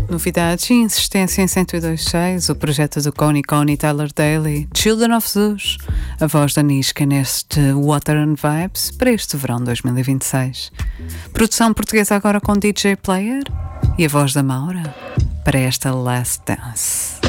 Novidades e insistência em 102.6, o projeto do Connie Tyler Daly, Children of Zeus, a voz da Niska neste Water and Vibes para este verão 2026. Produção portuguesa agora com DJ Player e a voz da Maura para esta Last Dance.